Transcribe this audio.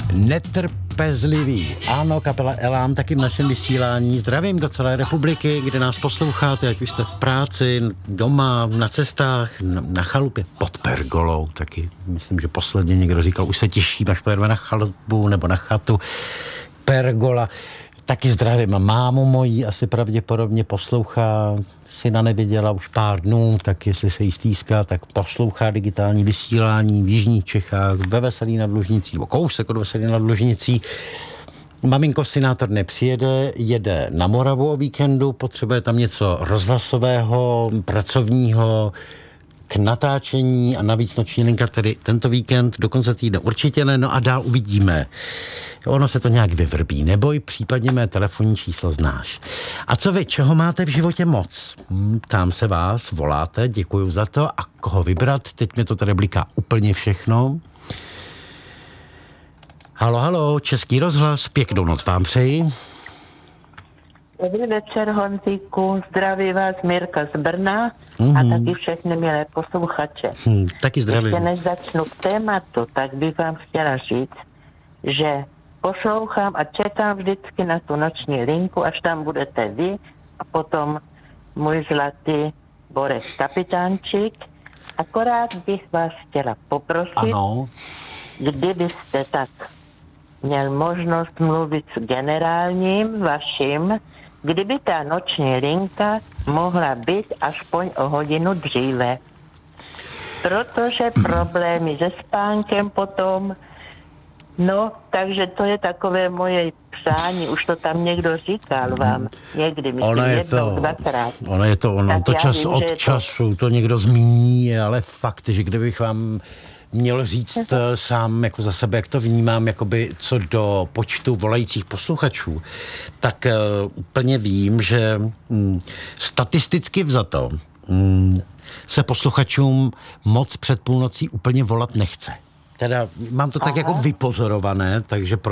Netrpezlivý. Ano, kapela Elán taky v našem vysílání. Zdravím do celé republiky, kde nás posloucháte, ať už jste v práci, doma, na cestách, na chalupě, pod pergolou taky. Myslím, že posledně někdo říkal, už se těším, až pojedeme na chalupu nebo na chatu. Pergola. Taky zdravím mámu mojí, asi pravděpodobně poslouchá, syna neviděla už pár dnů, tak jestli se jí stýská, tak poslouchá digitální vysílání v jižních Čechách, ve Veselí nad Lužnicí, nebo kousek od Veselí nad Lužnicí. Maminko Synátor nepřijede, jede na Moravu o víkendu, potřebuje tam něco rozhlasového, pracovního, k natáčení a navíc noční linka tedy tento víkend, do konce týdne určitě ne, no a dál uvidíme. Ono se to nějak vyvrbí, neboj, případně mé telefonní číslo znáš. A co vy, čeho máte v životě moc? Ptám se vás, voláte, děkuju za to. A koho vybrat? Teď mi to tady bliká úplně všechno. Halo, Český rozhlas, pěknou noc vám přeji. Dobrý večer, Honzíku, zdraví vás Mirka z Brna a taky všechny milé posluchače. Taky zdravím. Ještě než začnu k tématu, tak bych vám chtěla říct, že poslouchám a čekám vždycky na tu noční linku, až tam budete vy a potom můj zlatý Borek Kapitánčík. Akorát bych vás chtěla poprosit, Ano. kdybyste tak měl možnost mluvit s generálním vaším, kdyby ta noční linka mohla být aspoň o hodinu dříve. Protože problémy se spánkem potom, no, takže to je takové moje přání, už to tam někdo říkal vám, někdy, myslím, jednou, dvakrát. Ono to čas vím, od času, to někdo zmíní, ale fakt, že kdybych vám měl říct sám jako za sebe, jak to vnímám, jakoby co do počtu volajících posluchačů, tak úplně vím, že statisticky vzato se posluchačům moc před půlnocí úplně volat nechce. Teda mám to tak jako vypozorované, takže